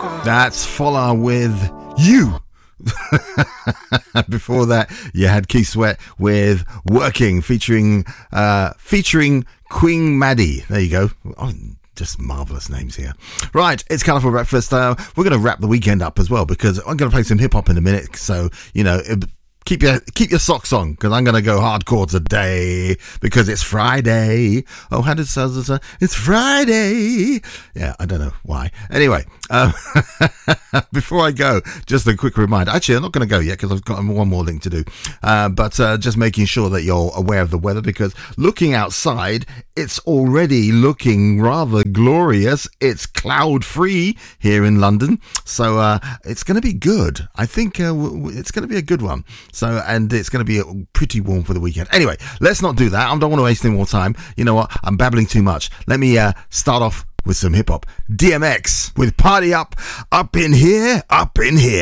That's Fola with You. Before that, you had Keith Sweat with Working, featuring Queen Maddie. There you go. Oh, just marvellous names here. Right, it's Colourful Breakfast. We're going to wrap the weekend up as well, because I'm going to play some hip-hop in a minute. So, keep your socks on, because I'm going to go hardcore today, because it's Friday. Oh, how did it say? It's Friday. Yeah, I don't know why. Anyway, before I go, just a quick reminder. Actually, I'm not going to go yet, because I've got one more link to do. But just making sure that you're aware of the weather, because looking outside, it's already looking rather glorious. It's cloud-free here in London, so it's going to be good. I think it's going to be a good one. So, and it's going to be pretty warm for the weekend. Anyway, let's not do that. I don't want to waste any more time. You know what? I'm babbling too much. Let me start off with some hip hop. DMX with Party Up, Up in Here, Up in Here.